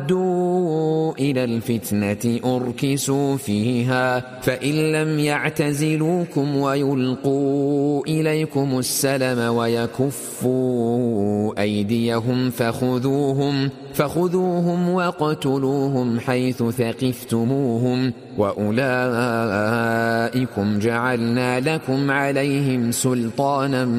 ردوا إلى الفتنة أركسوا فيها فإن لم يعتزلوكم ويلقوا إليكم السلم ويكفوا أيديهم فخذوهم واقتلوهم حيث ثقفتموهم وأولئكم جعلنا لكم عليهم سلطانا